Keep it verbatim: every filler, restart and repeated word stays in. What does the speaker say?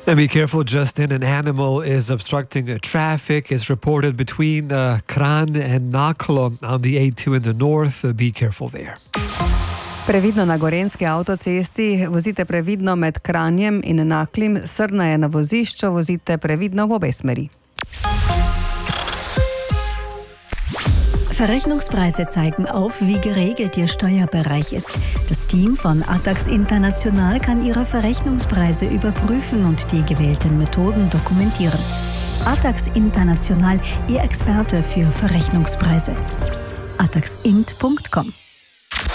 And be careful, Justin. An animal is obstructing uh, traffic. It's reported between uh, Kranj and Naklo on the A two in the north. Uh, be careful there. Previdno na gorenjski avtocesti, vozite previdno med Kranjem in Naklim, Srna je na vozišču, vozite previdno v obe smeri. Verrechnungspreise zeigen auf, wie geregelt Ihr Steuerbereich ist. Das Team von Atax International kann Ihre Verrechnungspreise überprüfen und die gewählten Methoden dokumentieren. Atax International, Ihr Experte für Verrechnungspreise. atax int punkt com